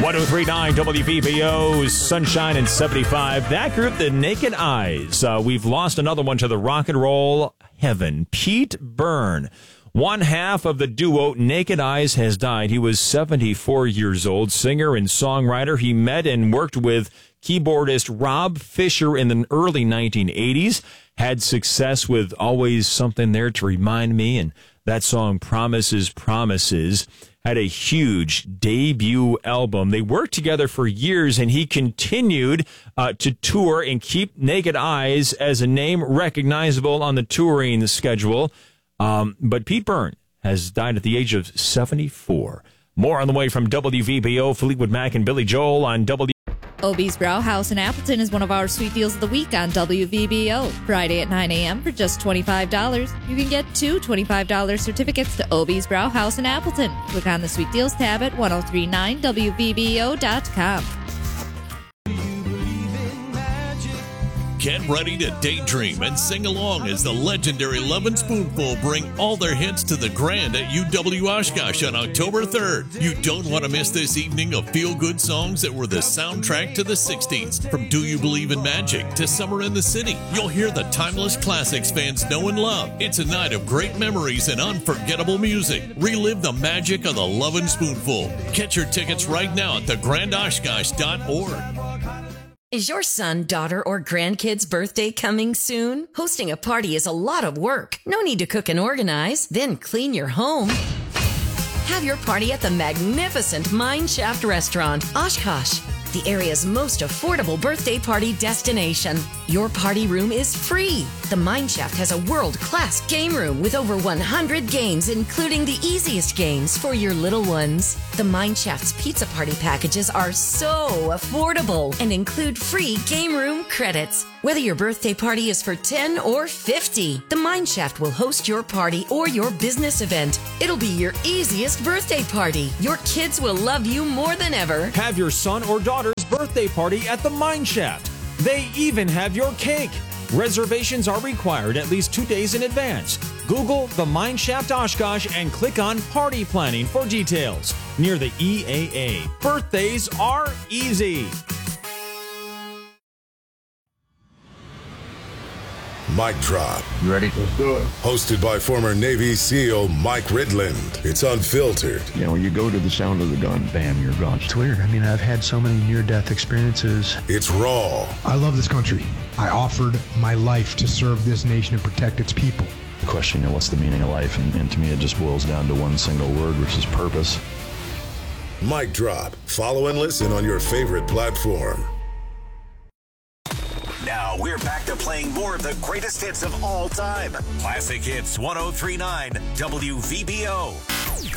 103.9 WVBO, Sunshine and 75. That group, the Naked Eyes. We've lost another one to the rock and roll heaven. Pete Byrne, one half of the duo Naked Eyes, has died. He was 74 years old, singer and songwriter. He met and worked with keyboardist Rob Fisher in the early 1980s. Had success with Always Something There to Remind Me, and that song Promises, Promises. Had a huge debut album. They worked together for years, and he continued to tour and keep Naked Eyes as a name recognizable on the touring schedule. But Pete Byrne has died at the age of 74. More on the way from WVBO, Fleetwood Mac and Billy Joel on Obie's Brauhaus in Appleton is one of our sweet deals of the week on WVBO. Friday at 9 a.m. for just $25. You can get two $25 certificates to Obie's Brauhaus in Appleton. Click on the Sweet Deals tab at 1039WVBO.com. Get ready to daydream and sing along as the legendary Lovin' Spoonful bring all their hits to the Grand at UW Oshkosh on October 3rd. You don't want to miss this evening of feel-good songs that were the soundtrack to the 60s. From Do You Believe in Magic to Summer in the City, you'll hear the timeless classics fans know and love. It's a night of great memories and unforgettable music. Relive the magic of the Lovin' Spoonful. Get your tickets right now at thegrandoshkosh.org. Is your son, daughter, or grandkid's birthday coming soon? Hosting a party is a lot of work. No need to cook and organize, then clean your home. Have your party at the magnificent Mine Shaft Restaurant, Oshkosh, the area's most affordable birthday party destination. Your party room is free. The Mine Shaft has a world-class game room with over 100 games, including the easiest games for your little ones. The Mine Shaft's pizza party packages are so affordable and include free game room credits. Whether your birthday party is for 10 or 50, the Mine Shaft will host your party or your business event. It'll be your easiest birthday party. Your kids will love you more than ever. Have your son or daughter's birthday party at the Mine Shaft. They even have your cake. Reservations are required at least 2 days in advance. Google the Mine Shaft Oshkosh and click on Party Planning for details. Near the EAA. Birthdays are easy. Mic Drop. You ready? Let's do it. Hosted by former Navy SEAL Mike Ridland. It's unfiltered. You know, when you go to the sound of the gun, bam, you're gone. It's weird. I mean, I've had so many near-death experiences. It's raw. I love this country. I offered my life to serve this nation and protect its people. The question, you know, what's the meaning of life? And to me, it just boils down to one single word, which is purpose. Mic Drop. Follow and listen on your favorite platform. Now we're back to playing more of the greatest hits of all time. Classic Hits 1039 WVBO.